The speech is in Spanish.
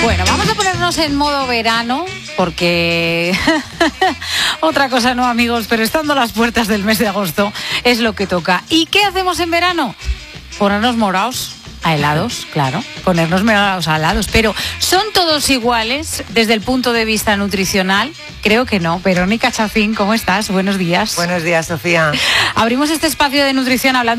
Bueno, vamos a ponernos en modo verano, porque otra cosa no, amigos, pero estando a las puertas del mes de agosto es lo que toca. ¿Y qué hacemos en verano? Ponernos morados a helados, claro, ponernos morados a helados, pero ¿son todos iguales desde el punto de vista nutricional? Creo que no. Verónica Chacín, ¿cómo estás? Buenos días. Buenos días, Sofía. Abrimos este espacio de nutrición hablando